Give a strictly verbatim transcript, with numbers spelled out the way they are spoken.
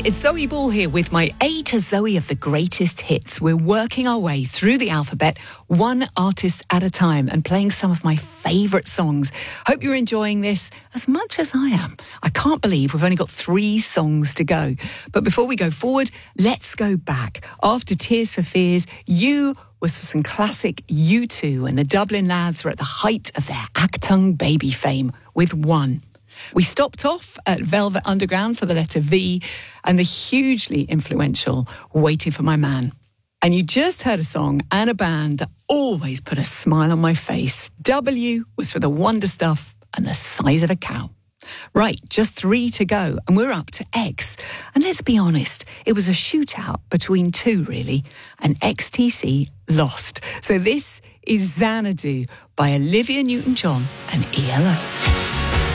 it's Zoe Ball here with my A to Zoe of the greatest hits. We're working our way through the alphabet, one artist at a time, and playing some of my favourite songs. Hope you're enjoying this as much as I am. I can't believe we've only got three songs to go. But before we go forward, let's go back. After Tears for Fears, You was for some classic U two, and the Dublin lads were at the height of their Achtung Baby fame with One. We stopped off at Velvet Underground for the letter V and the hugely influential Waiting for My Man. And you just heard a song and a band that always put a smile on my face. W was for the Wonder Stuff and the Size of a Cow. Right, just three to go, and we're up to X. And let's be honest, it was a shootout between two, really, and X T C lost. So this is Xanadu by Olivia Newton-John and E L O.